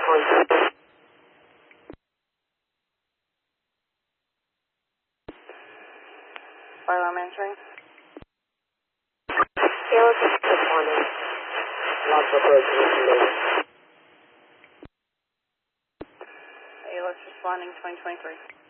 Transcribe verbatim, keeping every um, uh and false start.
Fire alarm answering. Yeah, let's just responding. Lots of person. A L S responding twenty twenty-three.